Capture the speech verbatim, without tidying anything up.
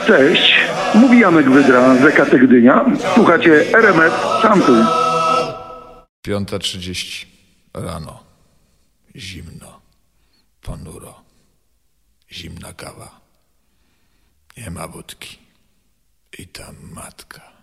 Cześć, mówi Janek Wydra z Ekaty Gdynia. Słuchacie R M F Szantuj. Piąta trzydzieści rano. Zimno, ponuro, zimna kawa. Nie ma wódki. I ta matka.